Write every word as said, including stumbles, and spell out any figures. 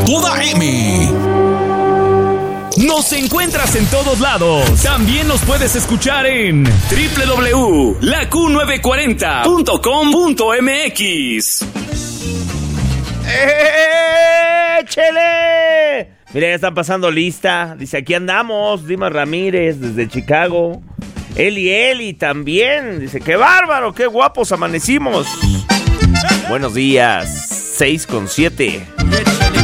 toda M. Nos encuentras en todos lados. También nos puedes escuchar en doble u doble u doble u punto la Q novecientos cuarenta punto com punto m x. ¡Échele! Mira, ya están pasando lista. Dice, aquí andamos. Dimas Ramírez, desde Chicago. Eli Eli también. Dice, qué bárbaro, qué guapos amanecimos. Buenos días. seis con siete.